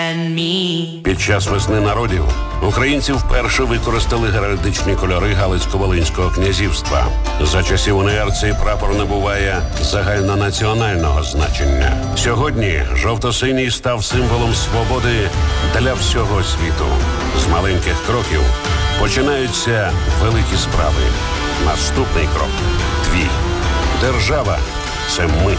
and me. Під час весни народів українці вперше використали геральдичні кольори Галицько-Волинського князівства. За часів УНР цей прапор набуває загальнонаціонального значення. Сьогодні жовто-синій став символом свободи для всього світу. З маленьких кроків починаються великі справи. Наступний крок – твій. Держава – це ми.